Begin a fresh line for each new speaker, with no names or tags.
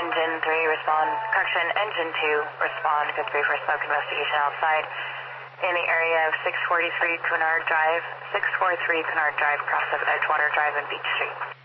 Engine 3, respond. Correction, Engine 2, respond. Good 3 for smoke investigation outside. In the area of 643 Cunard Drive, 643 Cunard Drive, cross of Edgewater Drive and Beach Street.